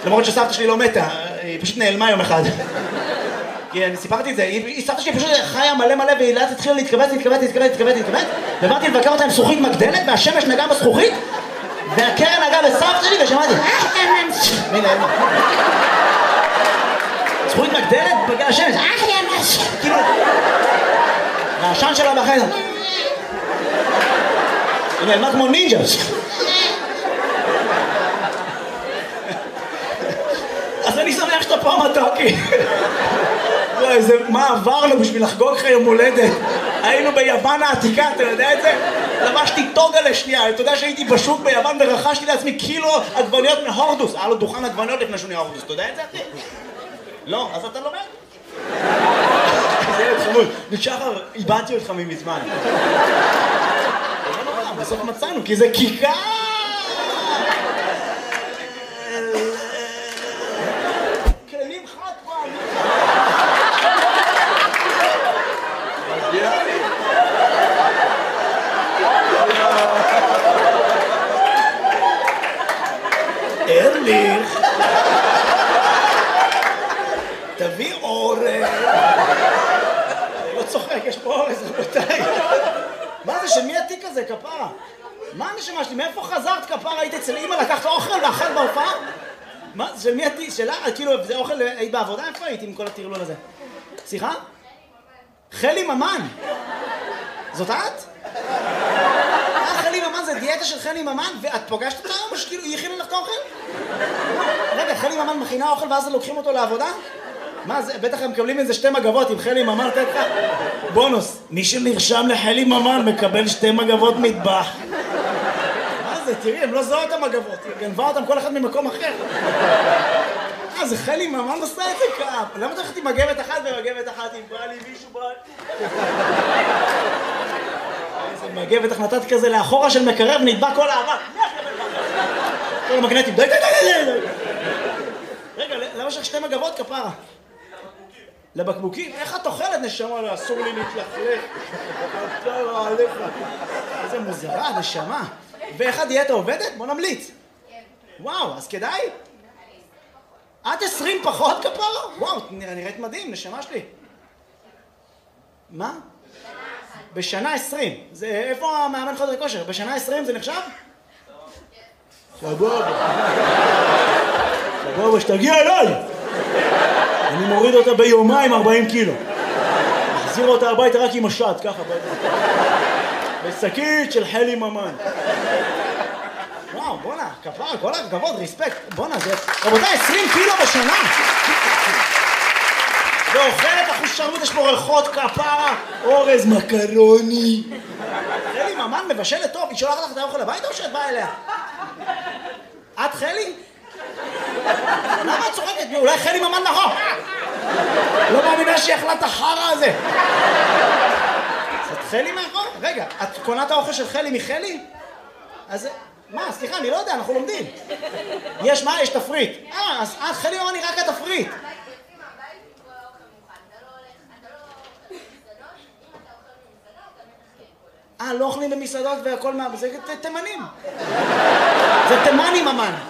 למרות שסבתא שלי לא מתה, היא פשוט נעלמה יום אחד. כי אני סיפרתי את זה, סבתא שלי פשוט חיה מלא והיא לאט התחילה להתכווץ, ובאתי לבקר אותה עם זכוכית מגדלת, והשמש נגע בזכוכית, והקרן נגע בסבתא שלי, ושמעתי, הנה, זכוכית מגדלת בגלל השמש, כאילו, והעשן שלה בחדר. היא נעלמה כמו נינג'ה. אז אני שמח שאתה פה מתוקי. מה עברנו בשביל לחגוג לך יום הולדת? היינו ביוון העתיקה, אתה יודע את זה? לבשתי טוגה לשנייה, אתה יודע שהייתי בשוק ביוון ורכשתי לעצמי קילו עגבניות מהורדוס. היה לו דוכן עגבניות לפני שהוא נהיה הורדוס, אתה יודע את זה אחי? לא, אז אתה לומד? זה ילד חמוד, משחר איבדתי אותך ממזמן. בסוף מצאנו, כי זה כיכר! כלים חד פעם! ארליך! תביא אורז! אני לא צוחק, יש פה אורז, רבותיי. מה זה, שמי התיק הזה, כפרה? מה הנשמה שלי? מאיפה חזרת, כפרה? היית אצל אמא, לקחת אוכל ואכלת בהופעה? מה זה, של מי התיק? שלה? כאילו, זה אוכל, היית בעבודה? איפה היית עם כל הטרלול הזה? סליחה? חלי ממן! זאת את? חלי ממן זה דיאטה של חלי ממן, ואת פוגשת אותה או שכאילו היא הכינה לך את האוכל? רגע, חלי ממן מכינה אוכל ואז לוקחים אותו לעבודה? מה זה, בטח הם מקבלים איזה 2 מגבות עם חלי ממן, תת לך בונוס, מי שנרשם לחלי ממן מקבל 2 מגבות מטבח. מה זה, תראי, הם לא זוהו את המגבות, היא גנבה אותם כל אחד ממקום אחר. זה חלי ממן עושה את זה כאב. למה אתה הולכת עם מגבת אחת ומגבת אחת אם בא לי מישהו בא? איזה מגבת איך נתת כזה לאחורה של מקרב נדבק כל האבק. כל המגנטים, די. רגע, למה יש לך 2 מגבות כפרה? לבקבוקים? איך את אוכלת נשמה? לא, אסור לי להתלכלך. כפרה עליך. איזה מוזרה, נשמה. ואיך הדיאטה עובדת? בוא נמליץ. וואו, אז כדאי? עד 20 פחות כפרה? וואו, נראית מדהים, נשמה שלי. מה? בשנה 20. זה, איפה המאמן חדר כושר? בשנה 20 זה נחשב? סבבה. סבבה, שתגיע אליי. אני מוריד אותה ביומיים 40 קילו. מחזיר אותה הביתה רק עם השד, ככה. בשקית של חלי ממן. וואו, בונה, כפרה, כל הכבוד, ריספקט. בונה, זה... רבותיי, 20 קילו בשנה. ואוכלת אחושרמית, יש פה ריחות כפרה, אורז, מקרוני. חלי ממן מבשלת טוב, היא שולחת לך את האוכל הביתה או שאת באה אליה? את חלי? למה את צוחקת? אולי חלי ממן נכון? לא מאמינה שהיא אכלה את החרא הזה. את חלי מאחור? רגע, את קונה את האוכל של חלי מחלי? אז... מה? סליחה, אני לא יודע, אנחנו לומדים. יש מה? יש תפריט. אז חלי ממן היא רק התפריט. לא אוכלים במסעדות והכל מה... זה תימנים. זה תימני ממן.